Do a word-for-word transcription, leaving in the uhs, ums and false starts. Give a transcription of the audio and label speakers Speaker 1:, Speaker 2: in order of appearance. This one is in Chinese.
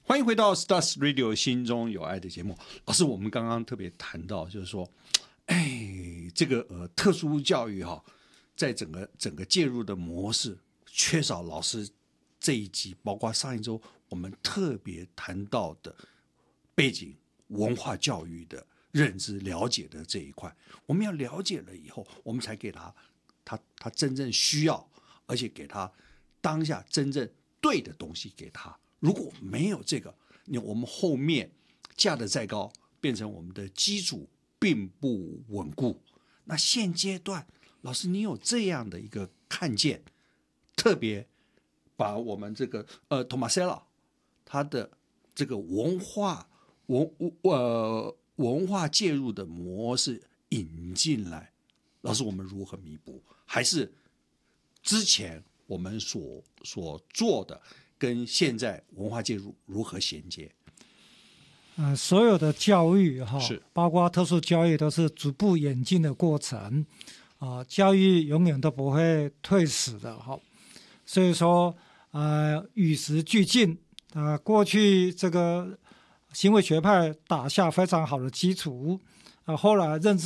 Speaker 1: 欢迎回到 Stars Radio 心中有爱的节目。老师，我们刚刚特别谈到，就是说，哎，这个呃特殊教育哈、哦，在整个整个介入的模式，缺少老师这一集，包括上一周我们特别谈到的背景文化教育的认知了解的这一块，我们要了解了以后，我们才给他他他真正需要，而且给他当下真正对的东西给他。如果没有这个，我们后面架得再高，变成我们的基础并不稳固。那现阶段，老师你有这样的一个看见，特别把我们这个呃 Tomasello 他的这个文化文呃文化介入的模式引进来，老师我们如何弥补？还是之前我们所所做的？跟现在文化介入如何衔接？
Speaker 2: 呃，所有的教育哈，
Speaker 1: 是
Speaker 2: 包括特殊教育，都是逐步演进的过程啊、呃。教育永远都不会退死的哈。所以说，呃，与时俱进啊、呃。过去这个行为学派打下非常好的基础啊、呃，后来认知